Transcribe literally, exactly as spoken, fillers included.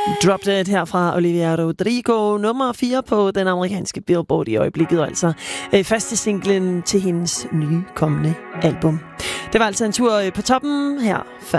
Drop Dead her fra Olivia Rodrigo, nummer fire på den amerikanske Billboard i øjeblikket, og altså øh, første singlen til hendes nye kommende album. Det var altså en tur på toppen her før